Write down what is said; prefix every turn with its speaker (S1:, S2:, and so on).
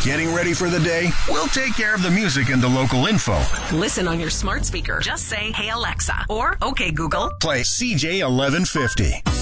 S1: Getting ready for the day? We'll take care of the music and the local info.
S2: Listen on your smart speaker. Just say, "Hey Alexa," or "Okay Google."
S1: Play CJ 1150.